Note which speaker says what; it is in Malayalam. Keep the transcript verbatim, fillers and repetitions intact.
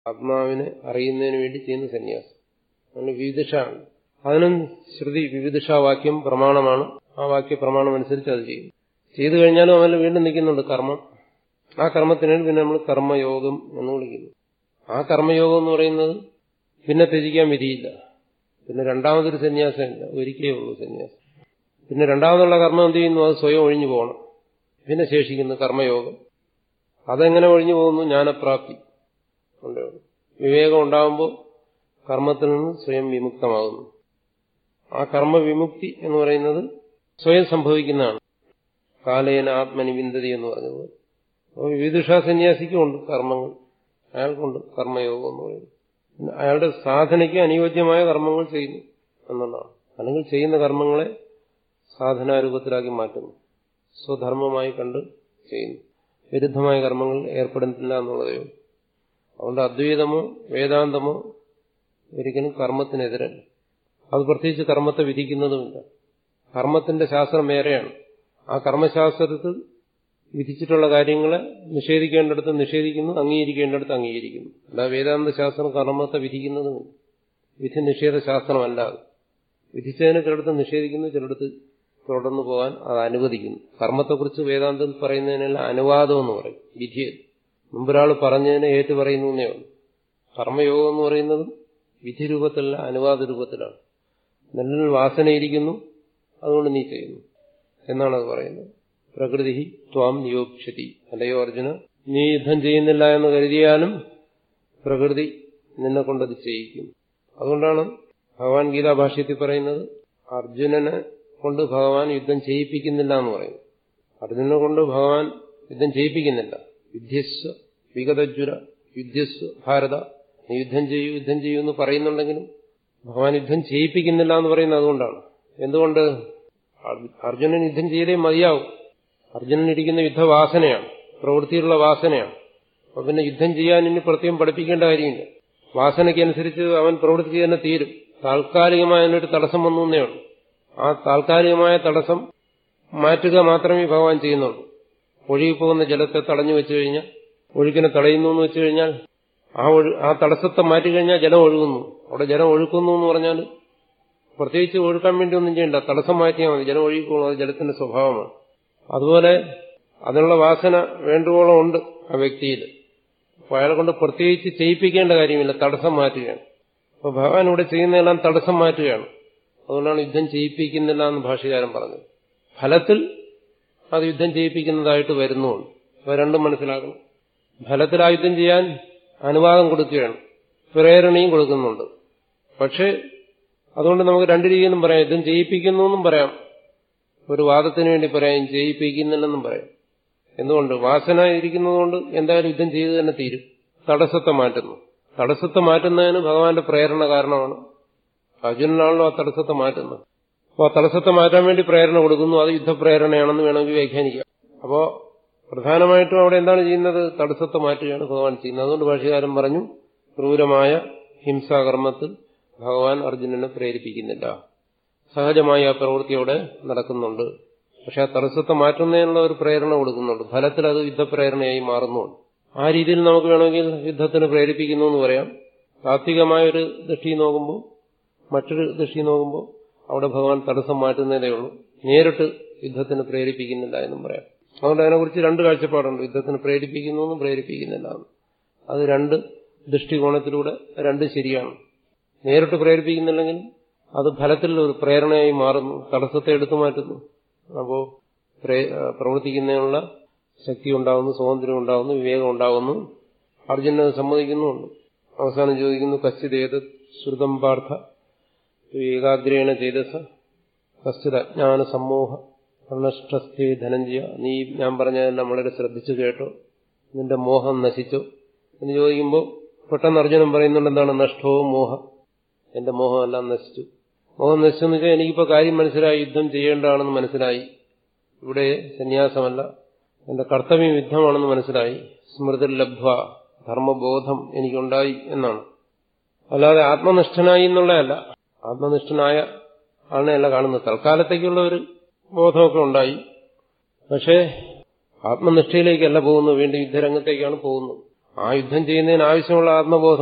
Speaker 1: ആത്മാവിനെ അറിയുന്നതിന് വേണ്ടി ചെയ്യുന്ന സന്യാസം. അങ്ങനെ വിവിധിഷാണ്. അതിനും ശ്രുതി വിവിധിഷാവാക്യം പ്രമാണമാണ്. ആ വാക്യ പ്രമാണം അനുസരിച്ച് അത് ചെയ്യും. ചെയ്തു കഴിഞ്ഞാലും അവന് വീണ്ടും നിൽക്കുന്നുണ്ട് കർമ്മം. ആ കർമ്മത്തിനാണ് പിന്നെ നമ്മൾ കർമ്മയോഗം എന്ന് വിളിക്കുന്നു. ആ കർമ്മയോഗം എന്ന് പറയുന്നത് പിന്നെ ത്യജിക്കാൻ വിധിയില്ല. പിന്നെ രണ്ടാമതൊരു സന്യാസമില്ല, ഒരിക്കലേ ഉള്ളൂ സന്യാസം. പിന്നെ രണ്ടാമതുള്ള കർമ്മം എന്ത് ചെയ്യുന്നു? അത് സ്വയം ഒഴിഞ്ഞു പോകണം. പിന്നെ ശേഷിക്കുന്നു കർമ്മയോഗം. അതെങ്ങനെ ഒഴിഞ്ഞു പോകുന്നു? ജ്ഞാനപ്രാപ്തി ഉണ്ട്. വിവേകം ഉണ്ടാകുമ്പോൾ കർമ്മത്തിൽ നിന്ന് സ്വയം വിമുക്തമാകുന്നു. ആ കർമ്മവിമുക്തി എന്ന് പറയുന്നത് സ്വയം സംഭവിക്കുന്നതാണ്. കാലേന ആത്മനിവിന്ദതി എന്ന് പറഞ്ഞത്. അപ്പോൾ വിവിധിഷാ സന്യാസിക്കുമുണ്ട് കർമ്മങ്ങൾ, അയാൾക്കുണ്ട് കർമ്മയോഗം എന്ന് പറയുന്നത്. അയാളുടെ സാധനയ്ക്ക് അനുയോജ്യമായ കർമ്മങ്ങൾ ചെയ്യുന്നു എന്നുള്ളതാണ്. അല്ലെങ്കിൽ ചെയ്യുന്ന കർമ്മങ്ങളെ സാധനാരൂപത്തിലാക്കി മാറ്റുന്നു, സ്വധർമ്മമായി കണ്ട് ചെയ്യുന്നു. വിരുദ്ധമായ കർമ്മങ്ങൾ ഏർപ്പെടുന്നില്ല എന്നുള്ളതേ ഉള്ളൂ. അതുകൊണ്ട് അദ്വൈതമോ വേദാന്തമോ ഒരിക്കലും കർമ്മത്തിനെതിരല്ല. അത് പ്രത്യേകിച്ച് കർമ്മത്തെ വിധിക്കുന്നതുമില്ല. കർമ്മത്തിന്റെ ശാസ്ത്രം വേറെയാണ്. ആ കർമ്മശാസ്ത്രത്തിൽ വിധിച്ചിട്ടുള്ള കാര്യങ്ങളെ നിഷേധിക്കേണ്ടിടത്ത് നിഷേധിക്കുന്നു, അംഗീകരിക്കേണ്ടിടത്ത് അംഗീകരിക്കുന്നു. അല്ല വേദാന്ത ശാസ്ത്രം കർമ്മത്തെ വിധിക്കുന്നതുമില്ല. വിധി നിഷേധ ശാസ്ത്രമല്ലാതെ വിധിച്ചതിനെ ചിലടത്ത് നിഷേധിക്കുന്നു, ചിലടത്ത് തുടർന്നു പോകാൻ അത് അനുവദിക്കുന്നു. കർമ്മത്തെക്കുറിച്ച് വേദാന്തത്തിൽ പറയുന്നതിനെല്ലാം അനുവാദം എന്ന് പറയും. വിധി മുമ്പൊരാൾ പറഞ്ഞതിനെ ഏറ്റു പറയുന്നു എന്നേ ഉള്ളൂ. കർമ്മയോഗം എന്ന് പറയുന്നതും വിധി രൂപത്തിലല്ല, അനുവാദ രൂപത്തിലാണ്. നിന്നിൽ വാസനയിരിക്കുന്നു, അതുകൊണ്ട് നീ ചെയ്യുന്നു എന്നാണ് അത് പറയുന്നത്. പ്രകൃതി ത്വാം നിയോക്ഷതി. അല്ലയോ അർജുന, നീ യുദ്ധം ചെയ്യുന്നില്ല എന്ന് കരുതിയാലും പ്രകൃതി നിന്നെ കൊണ്ടത് ചെയ്യിക്കും. അതുകൊണ്ടാണ് ഭഗവാൻ ഗീതാഭാഷ്യത്തിൽ പറയുന്നത് അർജുനനെ കൊണ്ട് ഭഗവാൻ യുദ്ധം ചെയ്യിപ്പിക്കുന്നില്ല എന്ന് പറയുന്നു. അർജുനനെ കൊണ്ട് ഭഗവാൻ യുദ്ധം ചെയ്യിപ്പിക്കുന്നില്ല. യുദ്ധസ്വ വിഗതജ്വര യുദ്ധസ്വ ഭാരത, നീ യുദ്ധം ചെയ്യൂ യുദ്ധം ചെയ്യൂ എന്ന് പറയുന്നുണ്ടെങ്കിലും ഭഗവാൻ യുദ്ധം ചെയ്യിപ്പിക്കുന്നില്ല എന്ന് പറയുന്നത് അതുകൊണ്ടാണ്. എന്തുകൊണ്ട്? അർജുനൻ യുദ്ധം ചെയ്തേ മതിയാവും. അർജുനനിരിക്കുന്ന യുദ്ധവാസനയാണ്, പ്രവൃത്തിയുള്ള വാസനയാണ്. അപ്പൊ പിന്നെ യുദ്ധം ചെയ്യാൻ ഇനി പ്രത്യേകം പഠിപ്പിക്കേണ്ട കാര്യമില്ല. വാസനയ്ക്കനുസരിച്ച് അവൻ പ്രവൃത്തി തന്നെ തീരും. താൽക്കാലികമായ അതിനൊരു തടസ്സം വന്നു എന്നേ ഉള്ളൂ. ആ താൽക്കാലികമായ തടസ്സം മാറ്റുക മാത്രമേ ഭഗവാൻ ചെയ്യുന്നുള്ളൂ. ഒഴുകിപ്പോകുന്ന ജലത്തെ തടഞ്ഞു വെച്ചു കഴിഞ്ഞാൽ, ഒഴുക്കിനെ തടയുന്നു എന്ന് വെച്ചു കഴിഞ്ഞാൽ ആ ഒഴു ആ തടസ്സത്തെ മാറ്റിക്കഴിഞ്ഞാൽ ജലം ഒഴുകുന്നു. അവിടെ ജലം ഒഴുക്കുന്നു എന്ന് പറഞ്ഞാൽ പ്രത്യേകിച്ച് ഒഴുക്കാൻ വേണ്ടി ഒന്നും ചെയ്യണ്ട, തടസ്സം മാറ്റിയാൽ മതി, ജലം ഒഴുകിക്കോളും. അത് ജലത്തിന്റെ സ്വഭാവമാണ്. അതുപോലെ അതിനുള്ള വാസന വേണ്ടുവോളം ഉണ്ട് ആ വ്യക്തിയിൽ. അപ്പോൾ അയാളെ കൊണ്ട് പ്രത്യേകിച്ച് ചെയ്യിപ്പിക്കേണ്ട കാര്യമില്ല, തടസ്സം മാറ്റുകയാണ്. അപ്പോൾ ഭഗവാൻ ഇവിടെ ചെയ്യുന്നതെല്ലാം തടസ്സം മാറ്റുകയാണ്. അതുകൊണ്ടാണ് യുദ്ധം ചെയ്യിപ്പിക്കുന്നില്ല എന്ന് ഭാഷ്യകാരൻ പറഞ്ഞത്. ഫലത്തിൽ അത് യുദ്ധം ചെയ്യിപ്പിക്കുന്നതായിട്ട് വരുന്നുണ്ട്. അപ്പോൾ രണ്ടും മനസ്സിലാക്കണം. ഫലത്തിൽ ആ യുദ്ധം ചെയ്യാൻ അനുവാദം കൊടുക്കുകയാണ്, പ്രേരണയും കൊടുക്കുന്നുണ്ട്. പക്ഷേ അതുകൊണ്ട് നമുക്ക് രണ്ടു രീതിയിലും പറയാം. യുദ്ധം ചെയ്യിപ്പിക്കുന്നു എന്നും പറയാം, ഒരു വാദത്തിന് വേണ്ടി പറയാം ചെയ്യിപ്പിക്കുന്നില്ലെന്നും പറയാം. എന്തുകൊണ്ട്? വാസന ഇരിക്കുന്നതുകൊണ്ട് എന്തായാലും യുദ്ധം ചെയ്ത് തന്നെ തീരും. തടസ്സത്തെ മാറ്റുന്നു. തടസ്സത്തെ മാറ്റുന്നതിന് ഭഗവാന്റെ പ്രേരണ കാരണമാണ്. അർജുനനാണല്ലോ ആ തടസ്സത്തെ മാറ്റുന്നത്. അപ്പോൾ ആ തടസ്സത്തെ മാറ്റാൻ വേണ്ടി പ്രേരണ കൊടുക്കുന്നു. അത് യുദ്ധപ്രേരണയാണെന്ന് വേണമെങ്കിൽ വ്യാഖ്യാനിക്കാം. അപ്പോൾ പ്രധാനമായിട്ടും അവിടെ എന്താണ് ചെയ്യുന്നത്? തടസ്സത്തെ മാറ്റുകയാണ് ഭഗവാൻ ചെയ്യുന്നത്. അതുകൊണ്ട് ഭാഷ്യകാരൻ പറഞ്ഞു, ക്രൂരമായ ഹിംസാകർമ്മത്തിൽ ഭഗവാൻ അർജുനനെ പ്രേരിപ്പിക്കുന്നില്ല. സഹജമായി ആ പ്രവൃത്തി അവിടെ നടക്കുന്നുണ്ട്. പക്ഷെ ആ തടസ്സത്തെ മാറ്റുന്നതിനുള്ള ഒരു പ്രേരണ കൊടുക്കുന്നുണ്ട്. ഫലത്തിൽ അത് യുദ്ധപ്രേരണയായി മാറുന്നുണ്ട്. ആ രീതിയിൽ നമുക്ക് വേണമെങ്കിൽ യുദ്ധത്തിന് പ്രേരിപ്പിക്കുന്നു എന്ന് പറയാം. താത്വികമായൊരു ദൃഷ്ടി നോക്കുമ്പോൾ, മറ്റൊരു ദൃഷ്ടി നോക്കുമ്പോൾ അവിടെ ഭഗവാൻ തടസ്സം മാറ്റുന്നതേ ഉള്ളൂ, നേരിട്ട് യുദ്ധത്തിന് പ്രേരിപ്പിക്കുന്നില്ല എന്നും പറയാം. അതുകൊണ്ട് അതിനെക്കുറിച്ച് രണ്ട് കാഴ്ചപ്പാടുണ്ട്. യുദ്ധത്തിന് പ്രേരിപ്പിക്കുന്നു എന്നും പ്രേരിപ്പിക്കുന്നില്ല. അത് രണ്ട് ദൃഷ്ടികോണത്തിലൂടെ രണ്ട് ശരിയാണ്. നേരിട്ട് പ്രേരിപ്പിക്കുന്നില്ലെങ്കിൽ അത് ഫലത്തിൽ ഒരു പ്രേരണയായി മാറുന്നു, തടസ്സത്തെ എടുത്തു മാറ്റുന്നു. അപ്പോൾ പ്രവർത്തിക്കുന്നതിനുള്ള ശക്തി ഉണ്ടാകുന്നു, സ്വാതന്ത്ര്യം ഉണ്ടാകുന്നു, വിവേകം ഉണ്ടാകുന്നു. അർജുനത് സമ്മതിക്കുന്നുണ്ട്. അവസാനം ചോദിക്കുന്നു, കശ്ചിതേത് ശ്രുതം പാർത്ഥ ഏകാഗ്രേണ ചേതസ കശ്ചിത് അജ്ഞാന സമ്മോഹ നഷ്ടസ്ഥേ ധനഞ്ജയ. നീ ഞാൻ പറഞ്ഞതെല്ലാം വളരെ ശ്രദ്ധിച്ചു കേട്ടോ, നിന്റെ മോഹം നശിച്ചോ എന്ന് ചോദിക്കുമ്പോൾ പെട്ടെന്ന് അർജുനൻ പറയുന്നുണ്ട്, എന്താണ്? നഷ്ടോ മോഹ, എന്റെ മോഹമെല്ലാം നശിച്ചു. മോഹം നശിച്ചെന്ന് വെച്ചാൽ എനിക്കിപ്പോൾ കാര്യം മനസ്സിലായി, യുദ്ധം ചെയ്യേണ്ടതാണെന്ന് മനസ്സിലായി. ഇവിടെ സന്യാസമല്ല, എന്റെ കർത്തവ്യം യുദ്ധമാണെന്ന് മനസ്സിലായി. സ്മൃതിർ ലബ്ധ്വ, ധർമ്മബോധം എനിക്കുണ്ടായി എന്നാണ്. അല്ലാതെ ആത്മനിഷ്ഠനായി എന്നുള്ളതല്ല. ആത്മനിഷ്ഠനായ ആണെയല്ല കാണുന്നത്. തൽക്കാലത്തേക്കുള്ള ഒരു ബോധമൊക്കെ ഉണ്ടായി. പക്ഷേ ആത്മനിഷ്ഠയിലേക്കല്ല പോകുന്നത്, വീണ്ടും യുദ്ധരംഗത്തേക്കാണ് പോകുന്നത്. ആ യുദ്ധം ചെയ്യുന്നതിന് ആവശ്യമുള്ള ആത്മബോധം